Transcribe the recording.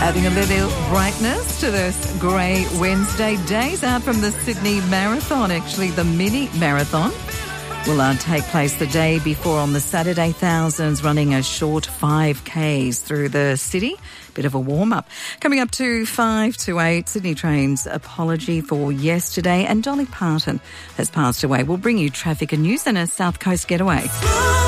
Adding a little brightness to this grey Wednesday. Days out from the Sydney Marathon, actually the mini marathon, will take place the day before on the Saturday. Thousands running a short 5Ks through the city. Bit of a warm-up. Coming up to 5 to 8, Sydney Trains apology for yesterday, and Dolly Parton has passed away. We'll bring you traffic and news and a South Coast getaway.